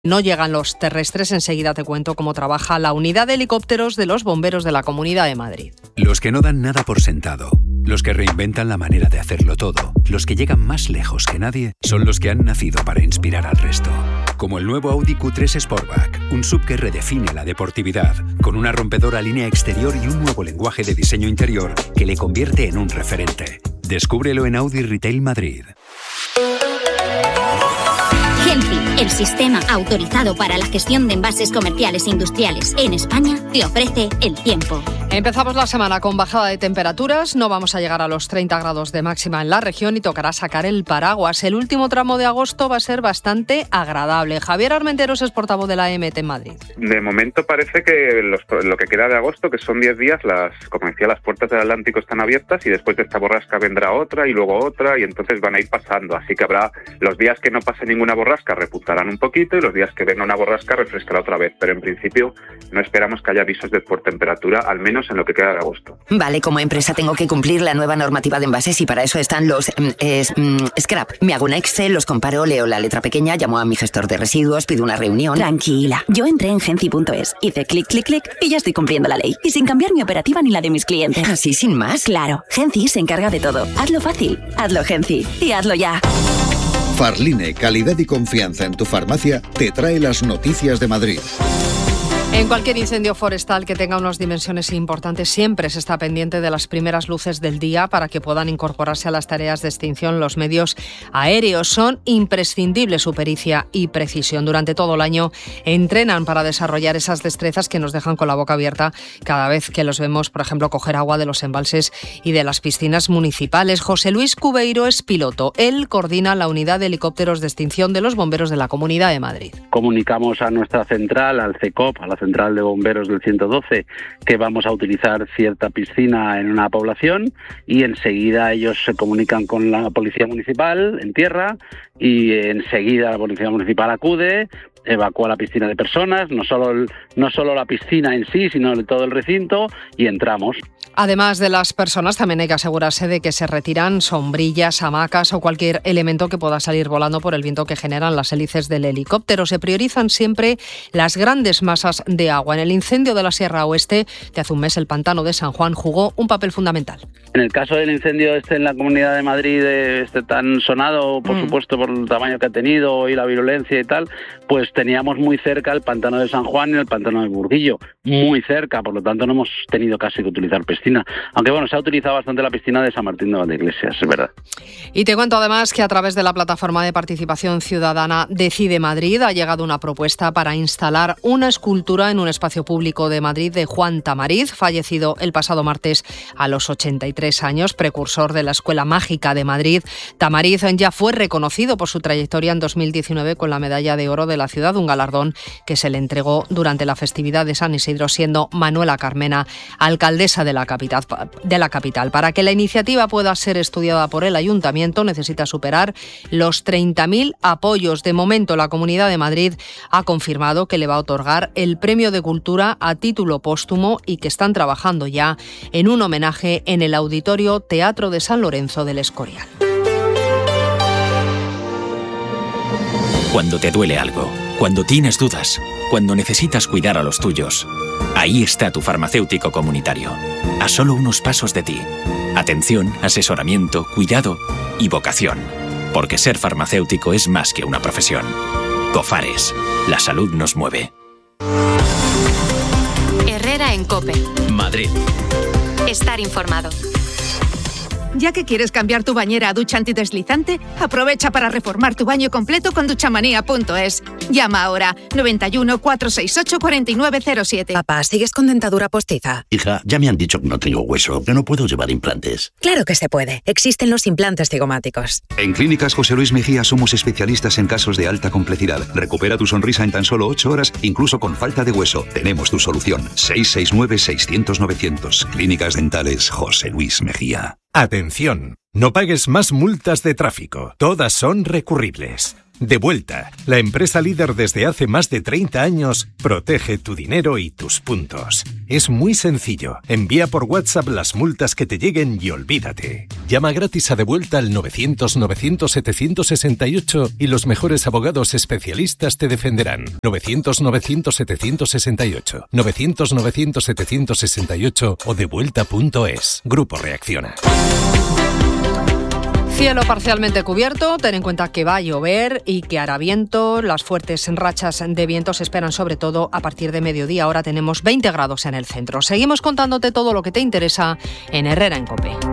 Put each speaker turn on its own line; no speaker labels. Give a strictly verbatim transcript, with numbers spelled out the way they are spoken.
No llegan los terrestres, enseguida te cuento cómo trabaja la unidad de helicópteros de los bomberos de la Comunidad de Madrid.
Los que no dan nada por sentado, los que reinventan la manera de hacerlo todo, los que llegan más lejos que nadie, son los que han nacido para inspirar al resto. Como el nuevo Audi Q tres Sportback, un S U V que redefine la deportividad, con una rompedora línea exterior y un nuevo lenguaje de diseño interior que le convierte en un referente. Descúbrelo en Audi Retail Madrid.
Genfi, el sistema autorizado para la gestión de envases comerciales e industriales en España, te ofrece el tiempo.
Empezamos la semana con bajada de temperaturas, no vamos a llegar a los treinta grados de máxima en la región y tocará sacar el paraguas. El último tramo de agosto va a ser bastante agradable. Javier Armenteros es portavoz de la E M T en Madrid.
De momento parece que los, lo que queda de agosto, que son diez días, las, como decía, las puertas del Atlántico están abiertas y después de esta borrasca vendrá otra y luego otra y entonces van a ir pasando. Así que habrá los días que no pase ninguna borrasca repuntarán un poquito y los días que venga una borrasca refrescará otra vez. Pero en principio no esperamos que haya avisos de por temperatura, al menos en lo que queda de agosto.
Vale, como empresa tengo que cumplir la nueva normativa de envases y para eso están los eh, eh, scrap. Me hago un Excel, los comparo, leo la letra pequeña, llamo a mi gestor de residuos, pido una reunión.
Tranquila, yo entré en genci punto es, hice clic, clic, clic y ya estoy cumpliendo la ley. Y sin cambiar mi operativa ni la de mis clientes.
¿Así sin más?
Claro, Genci se encarga de todo. Hazlo fácil, hazlo Genci y hazlo ya.
Farline, calidad y confianza en tu farmacia, te trae las noticias de Madrid.
En cualquier incendio forestal que tenga unas dimensiones importantes, siempre se está pendiente de las primeras luces del día para que puedan incorporarse a las tareas de extinción los medios aéreos. Son imprescindibles su pericia y precisión. Durante todo el año entrenan para desarrollar esas destrezas que nos dejan con la boca abierta cada vez que los vemos, por ejemplo, coger agua de los embalses y de las piscinas municipales. José Luis Cubeiro es piloto. Él coordina la unidad de helicópteros de extinción de los bomberos de la Comunidad de Madrid.
Comunicamos a nuestra central, al C E C O P, a la Central de Bomberos del ciento doce, que vamos a utilizar cierta piscina en una población y enseguida ellos se comunican con la Policía Municipal en tierra y enseguida la Policía Municipal acude, evacúa la piscina de personas, no solo, el, no solo la piscina en sí, sino todo el recinto y entramos.
Además de las personas, también hay que asegurarse de que se retiran sombrillas, hamacas o cualquier elemento que pueda salir volando por el viento que generan las hélices del helicóptero. Se priorizan siempre las grandes masas de agua. En el incendio de la Sierra Oeste de hace un mes, el pantano de San Juan jugó un papel fundamental.
En el caso del incendio este en la Comunidad de Madrid, este tan sonado, por mm. supuesto, por el tamaño que ha tenido y la virulencia y tal, pues teníamos muy cerca el pantano de San Juan y el pantano de Burguillo. Muy cerca, por lo tanto no hemos tenido casi que utilizar piscina. Aunque bueno, se ha utilizado bastante la piscina de San Martín de Valdeiglesias, es verdad.
Y te cuento además que a través de la plataforma de participación ciudadana Decide Madrid ha llegado una propuesta para instalar una escultura en un espacio público de Madrid de Juan Tamariz, fallecido el pasado martes a los ochenta y tres años, precursor de la Escuela Mágica de Madrid. Tamariz ya fue reconocido por su trayectoria en dos mil diecinueve con la Medalla de Oro de la Ciudad, un galardón que se le entregó durante la festividad de San Isidro, siendo Manuela Carmena alcaldesa de la capital, de la capital. Para que la iniciativa pueda ser estudiada por el Ayuntamiento necesita superar los treinta mil apoyos. De momento, la Comunidad de Madrid ha confirmado que le va a otorgar el Premio de Cultura a título póstumo y que están trabajando ya en un homenaje en el Auditorio Teatro de San Lorenzo del Escorial.
Cuando te duele algo, cuando tienes dudas, cuando necesitas cuidar a los tuyos, ahí está tu farmacéutico comunitario, a solo unos pasos de ti. Atención, asesoramiento, cuidado y vocación. Porque ser farmacéutico es más que una profesión. Cofares, la salud nos mueve.
Herrera en COPE.
Madrid.
Estar informado.
Ya que quieres cambiar tu bañera a ducha antideslizante, aprovecha para reformar tu baño completo con duchamanía punto es. Llama ahora noventa y uno, cuatrocientos sesenta y ocho, cuarenta y nueve cero siete.
Papá, ¿sigues con dentadura postiza?
Hija, ya me han dicho que no tengo hueso, que no puedo llevar implantes.
Claro que se puede. Existen los implantes cigomáticos.
En Clínicas José Luis Mejía somos especialistas en casos de alta complejidad. Recupera tu sonrisa en tan solo ocho horas, incluso con falta de hueso. Tenemos tu solución. seis seis nueve, seiscientos, novecientos. Clínicas Dentales José Luis Mejía.
Atención, no pagues más multas de tráfico. Todas son recurribles. De Vuelta, la empresa líder desde hace más de treinta años, protege tu dinero y tus puntos. Es muy sencillo. Envía por WhatsApp las multas que te lleguen y olvídate. Llama gratis a De Vuelta al novecientos novecientos setecientos sesenta y ocho y los mejores abogados especialistas te defenderán. novecientos novecientos setecientos sesenta y ocho, novecientos novecientos setecientos sesenta y ocho o devuelta punto es. Grupo Reacciona.
Cielo parcialmente cubierto, ten en cuenta que va a llover y que hará viento. Las fuertes rachas de viento se esperan sobre todo a partir de mediodía. Ahora tenemos veinte grados en el centro. Seguimos contándote todo lo que te interesa en Herrera en COPE.